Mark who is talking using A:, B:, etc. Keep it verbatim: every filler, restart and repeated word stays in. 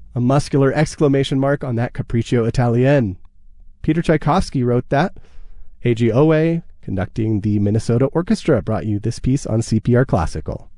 A: A muscular exclamation mark on that Capriccio Italien. Peter Tchaikovsky wrote that. A G Owe, conducting the Minnesota Orchestra, brought you this piece on C P R Classical.